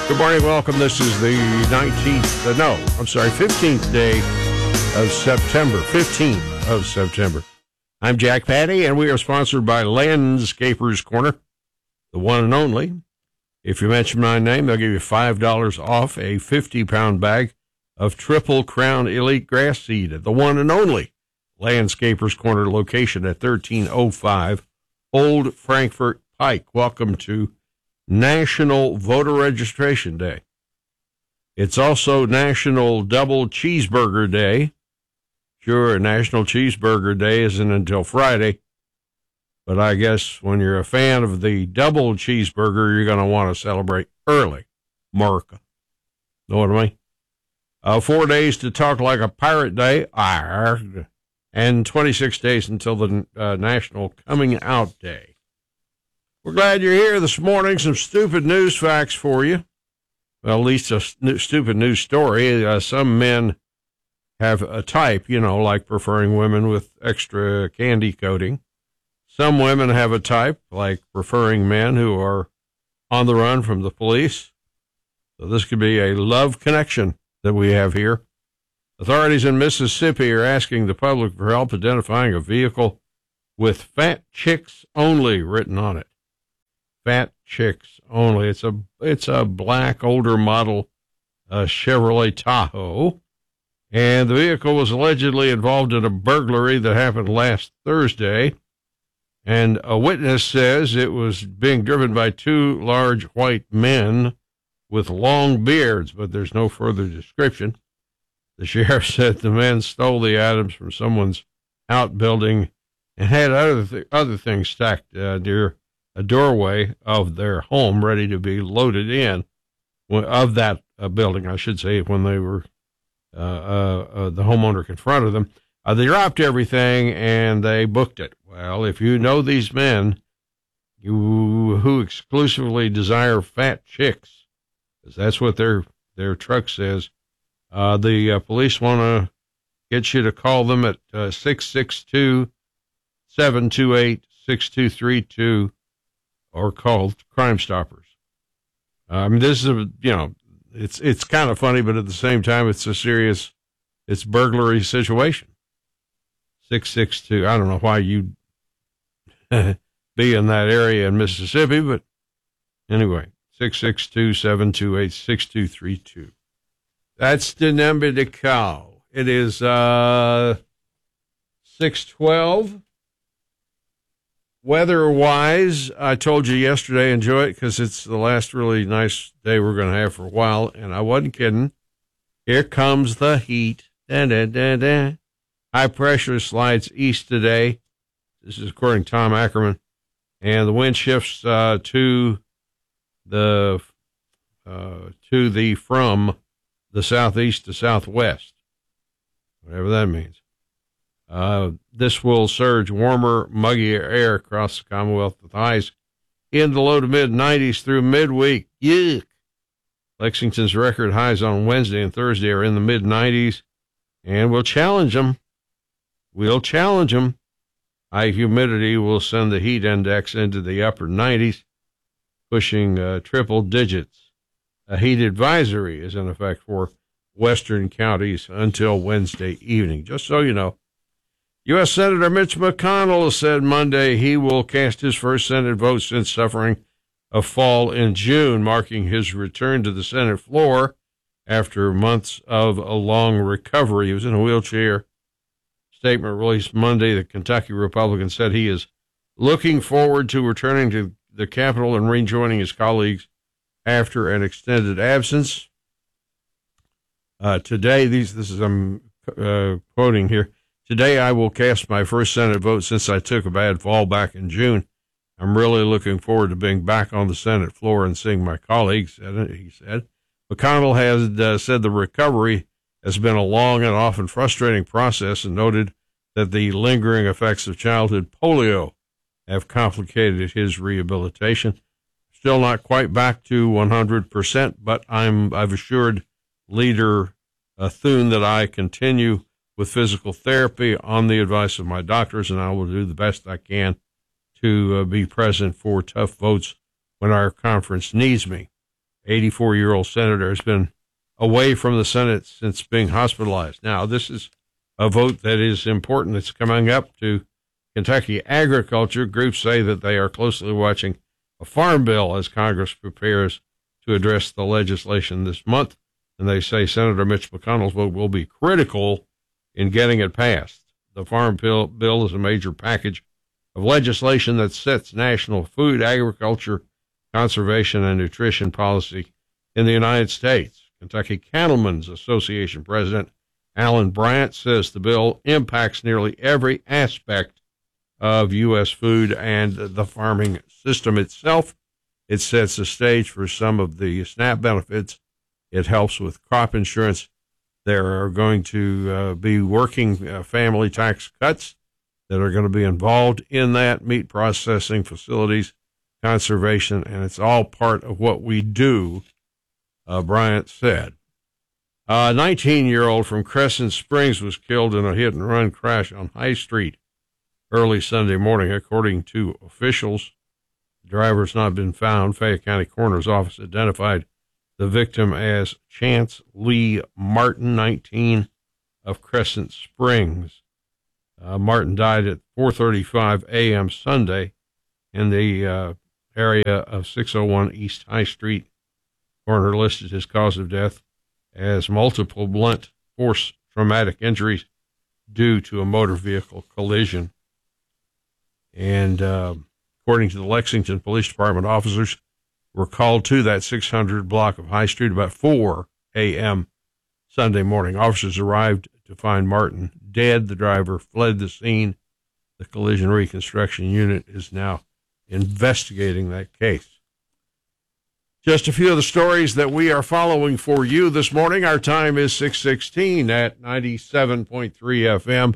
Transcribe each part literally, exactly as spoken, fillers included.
Good morning, welcome. This is the nineteenth, uh, no, I'm sorry, fifteenth day of September, fifteenth of September. I'm Jack Patty, and we are sponsored by Landscapers Corner, the one and only. If you mention my name, they'll give you five dollars off a fifty-pound bag of Triple Crown Elite Grass Seed at the one and only Landscapers Corner location at thirteen oh five Old Frankfort Pike. Welcome to National Voter Registration Day. It's also National Double Cheeseburger Day. Sure, National Cheeseburger Day isn't until Friday, but I guess when you're a fan of the double cheeseburger, you're going to want to celebrate early. America. Know what I mean? Uh, four days to talk like a pirate day, arr, and twenty-six days until the uh, National Coming Out Day. We're glad you're here this morning. Some stupid news facts for you. Well, at least a st- stupid news story. Uh, some men have a type, you know, like preferring women with extra candy coating. Some women have a type, like preferring men who are on the run from the police. So this could be a love connection that we have here. Authorities in Mississippi are asking the public for help identifying a vehicle with "Fat Chicks Only" written on it. Fat Chicks Only. It's a it's a black older model uh, Chevrolet Tahoe, and the vehicle was allegedly involved in a burglary that happened last Thursday. And a witness says it was being driven by two large white men with long beards, but there's no further description. The sheriff said the men stole the items from someone's outbuilding and had other th- other things stacked uh, near a doorway of their home ready to be loaded in, of that uh, building, I should say, when they were, uh, uh, uh, the homeowner confronted them. Uh, they dropped everything and they booked it. Well, if you know these men you who exclusively desire fat chicks, because that's what their, their truck says, uh, the uh, police want to get you to call them at uh, six six two, seven two eight, six two three two. Or called Crime Stoppers. I um, mean, this is a, you know, it's, it's kind of funny, but at the same time, it's a serious, it's burglary situation. six six two, I don't know why you'd be in that area in Mississippi, but anyway, six six two, seven two eight, six two three two. That's the number to call. It is, uh, six twelve. Weather-wise, I told you yesterday, enjoy it because it's the last really nice day we're going to have for a while, and I wasn't kidding. Here comes the heat. Da, da, da, da. High pressure slides east today. This is according to Tom Ackerman. And the wind shifts uh, to the uh, to the from the southeast to southwest, whatever that means. Uh, this will surge warmer, muggier air across the Commonwealth with highs in the low to mid nineties through midweek. Yuck. Lexington's record highs on Wednesday and Thursday are in the mid nineties, and we'll challenge them. We'll challenge them. High humidity will send the heat index into the upper nineties, pushing uh, triple digits. A heat advisory is in effect for western counties until Wednesday evening, just so you know. U S Senator Mitch McConnell said Monday he will cast his first Senate vote since suffering a fall in June, marking his return to the Senate floor after months of a long recovery. He was in a wheelchair. Statement released Monday, the Kentucky Republican said he is looking forward to returning to the Capitol and rejoining his colleagues after an extended absence. Uh, today, these this is I'm uh, quoting here. Today, I will cast my first Senate vote since I took a bad fall back in June. I'm really looking forward to being back on the Senate floor and seeing my colleagues, he said. McConnell has uh, said the recovery has been a long and often frustrating process and noted that the lingering effects of childhood polio have complicated his rehabilitation. Still not quite back to one hundred percent, but I'm, I've assured Leader uh, Thune that I continue with physical therapy on the advice of my doctors, and I will do the best I can to uh, be present for tough votes when our conference needs me. eighty-four-year-old senator, has been away from the Senate since being hospitalized. Now, this is a vote that is important. It's coming up to Kentucky agriculture. Groups say that they are closely watching a farm bill as Congress prepares to address the legislation this month. And they say Senator Mitch McConnell's vote will be critical in getting it passed. The farm bill, bill is a major package of legislation that sets national food, agriculture, conservation, and nutrition policy in the United States. Kentucky Cattlemen's Association President Alan Bryant says the bill impacts nearly every aspect of U S food and the farming system itself. It sets the stage for some of the SNAP benefits. It helps with crop insurance. There are going to uh, be working uh, family tax cuts that are going to be involved in that, meat processing facilities, conservation, and it's all part of what we do, uh, Bryant said. A nineteen-year-old from Crescent Springs was killed in a hit-and-run crash on High Street early Sunday morning, according to officials. The driver has not been found. Fayette County Coroner's Office identified the victim as Chance Lee Martin, nineteen, of Crescent Springs. Uh, Martin died at four thirty-five a.m. Sunday in the uh, area of six oh one East High Street. Coroner listed his cause of death as multiple blunt force traumatic injuries due to a motor vehicle collision. And uh, according to the Lexington Police Department, officers were called to that six hundred block of High Street about four a.m. Sunday morning. Officers arrived to find Martin dead. The driver fled the scene. The collision reconstruction unit is now investigating that case. Just a few of the stories that we are following for you this morning. Our time is six sixteen at ninety-seven point three F M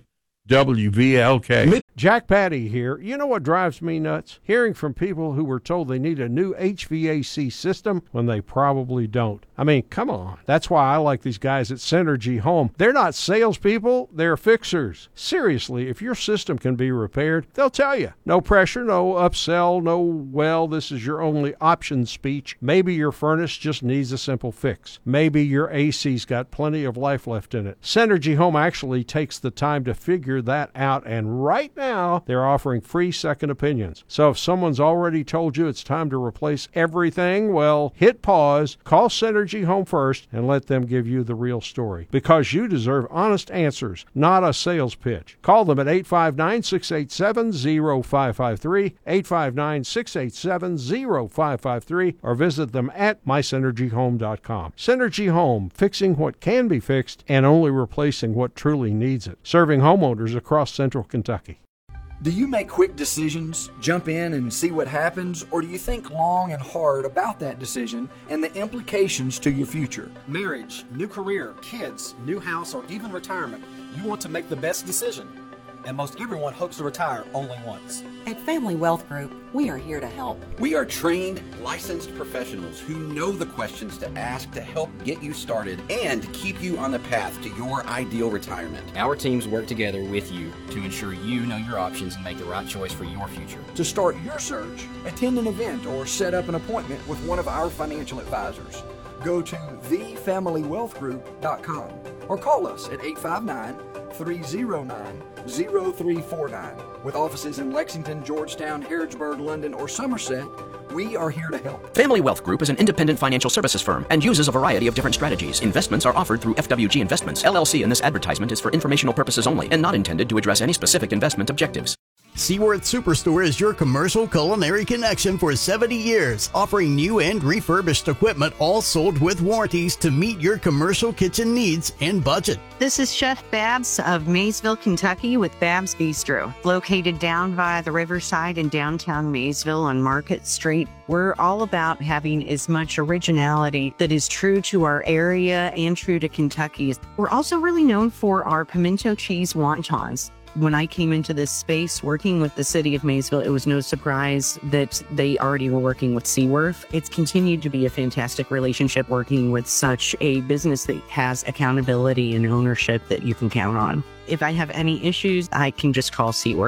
W V L K. Jack Patty here. You know what drives me nuts? Hearing from people who were told they need a new H V A C system when they probably don't. I mean, come on. That's why I like these guys at Synergy Home. They're not salespeople, they're fixers. Seriously, if your system can be repaired, they'll tell you. No pressure, no upsell, no, well, this is your only option speech. Maybe your furnace just needs a simple fix. Maybe your A C's got plenty of life left in it. Synergy Home actually takes the time to figure that out, and right now they're offering free second opinions. So if someone's already told you it's time to replace everything, well, hit pause, call Synergy Home first, and let them give you the real story. Because you deserve honest answers, not a sales pitch. Call them at eight five nine, six eight seven, zero five five three, eight five nine, six eight seven, zero five five three, or visit them at my synergy home dot com. Synergy Home, fixing what can be fixed and only replacing what truly needs it. Serving homeowners across central Kentucky. Do you make quick decisions, jump in and see what happens, or do you think long and hard about that decision and the implications to your future? Marriage, new career, kids, new house, or even retirement. You want to make the best decision. And most everyone hopes to retire only once. At Family Wealth Group, we are here to help. We are trained, licensed professionals who know the questions to ask to help get you started and keep you on the path to your ideal retirement. Our teams work together with you to ensure you know your options and make the right choice for your future. To start your search, attend an event or set up an appointment with one of our financial advisors. Go to the family wealth group dot com or call us at eight five nine, three oh nine, zero three four nine. With offices in Lexington, Georgetown, Harrodsburg, London, or Somerset, we are here to help. Family Wealth Group is an independent financial services firm and uses a variety of different strategies. Investments are offered through F W G Investments, L L C, and this advertisement is for informational purposes only and not intended to address any specific investment objectives. Seaworth Superstore is your commercial culinary connection for seventy years, offering new and refurbished equipment, all sold with warranties to meet your commercial kitchen needs and budget. This is Chef Babs of Maysville, Kentucky with Babs Bistro. Located down by the riverside in downtown Maysville on Market Street, we're all about having as much originality that is true to our area and true to Kentucky. We're also really known for our pimento cheese wontons. When I came into this space working with the city of Maysville, it was no surprise that they already were working with Seaworth. It's continued to be a fantastic relationship working with such a business that has accountability and ownership that you can count on. If I have any issues, I can just call Seaworth.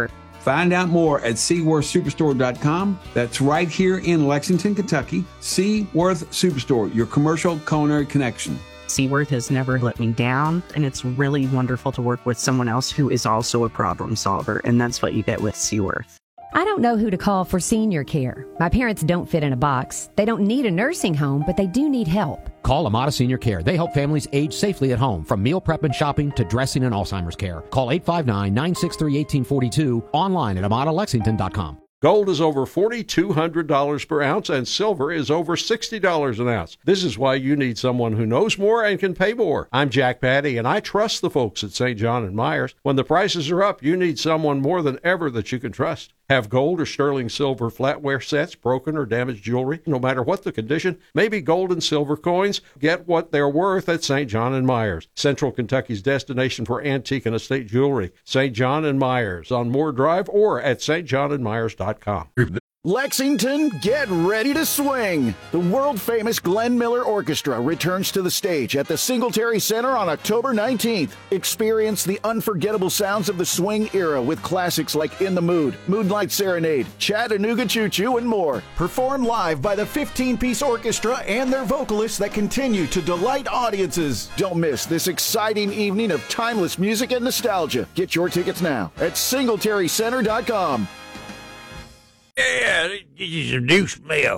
Find out more at seaworth superstore dot com. That's right here in Lexington, Kentucky. Seaworth Superstore, your commercial culinary connection. Seaworth has never let me down, and it's really wonderful to work with someone else who is also a problem solver, and that's what you get with Seaworth. I don't know who to call for senior care. My parents don't fit in a box. They don't need a nursing home, but they do need help. Call Amada Senior Care. They help families age safely at home, from meal prep and shopping to dressing and Alzheimer's care. Call eight five nine, nine six three, one eight four two, online at amada lexington dot com. Gold is over four thousand two hundred dollars per ounce, and silver is over sixty dollars an ounce. This is why you need someone who knows more and can pay more. I'm Jack Patty, and I trust the folks at Saint John and Myers. When the prices are up, you need someone more than ever that you can trust. Have gold or sterling silver flatware sets, broken or damaged jewelry, no matter what the condition, maybe gold and silver coins, get what they're worth at Saint John and Myers, Central Kentucky's destination for antique and estate jewelry. Saint John and Myers on Moore Drive or at s t john and myers dot com. Lexington, get ready to swing! The world-famous Glenn Miller Orchestra returns to the stage at the Singletary Center on October nineteenth. Experience the unforgettable sounds of the swing era with classics like In the Mood, Moonlight Serenade, Chattanooga Choo Choo, and more. Performed live by the fifteen-piece orchestra and their vocalists that continue to delight audiences. Don't miss this exciting evening of timeless music and nostalgia. Get your tickets now at singletary center dot com. Yeah, this is a new smell.